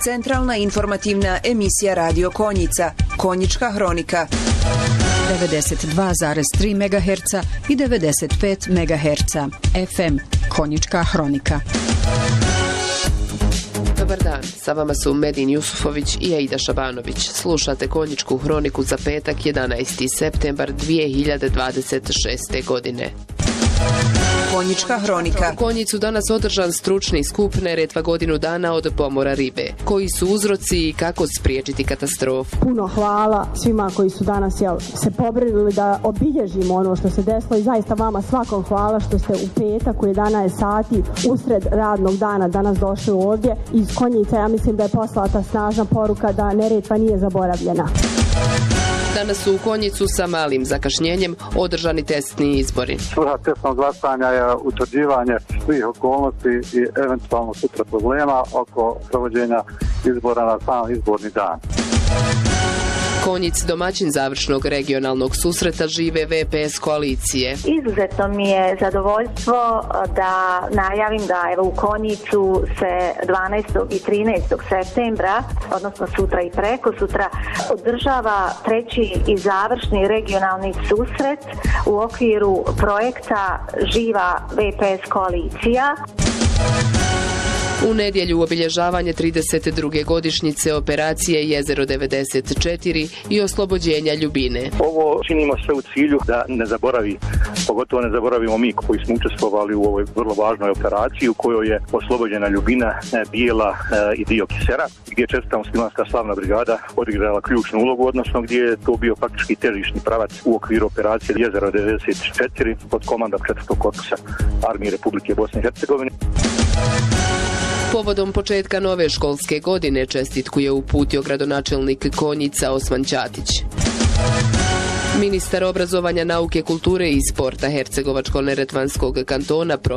Centralna informativna emisija Radio Konjica, Konjička hronika. 92,3 MHz i 95 MHz. FM, Konjička hronika. Dobar dan, sa vama su Medin Jusufović i Aida Šabanović. Slušate Konjičku hroniku za petak 11. septembar 2026. godine. Konjička hronika. U Konjicu danas održan stručni skup Neretva godinu dana od pomora ribe. Koji su uzroci i kako spriječiti katastrofu? Puno hvala svima koji su danas se pobrinuli da obilježimo ono što se desilo i zaista vama svakom hvala što ste u petak u 11 sati usred radnog dana danas došli ovdje. Iz Konjica ja mislim da je poslata snažna poruka da Neretva nije zaboravljena. Danas su u Konjicu sa malim zakašnjenjem održani testni izbori. Svrha testnog glasanja je utvrđivanje svih okolnosti i eventualno sutra problema oko provođenja izbora na sam izborni dan. Konjic, domaćin završnog regionalnog susreta žive VPS koalicije. Izuzetno mi je zadovoljstvo da najavim da evo u Konjicu se 12. i 13. septembra, odnosno sutra i preko sutra, održava treći i završni regionalni susret u okviru projekta Živa VPS koalicija. U nedjelju obilježavanje 32. godišnjice operacije Jezero 94 i oslobođenja Ljubine. Ovo činimo sve u cilju da ne zaboravi, pogotovo ne zaboravimo mi koji smo učestvovali u ovoj vrlo važnoj operaciji u kojoj je oslobođena Ljubina, Bijela i dio Kisera, gdje 4. Muslimanska slavna brigada odigrala ključnu ulogu, odnosno gdje je to bio faktički težišni pravac u okviru operacije Jezero 94 pod komandom 4. korpusa Armije Republike Bosne i Hercegovine. Povodom početka nove školske godine čestitku je uputio gradonačelnik Konjica Osman Ćatić. Ministar obrazovanja, nauke, kulture i sporta Hercegovačko-neretvanskog kantona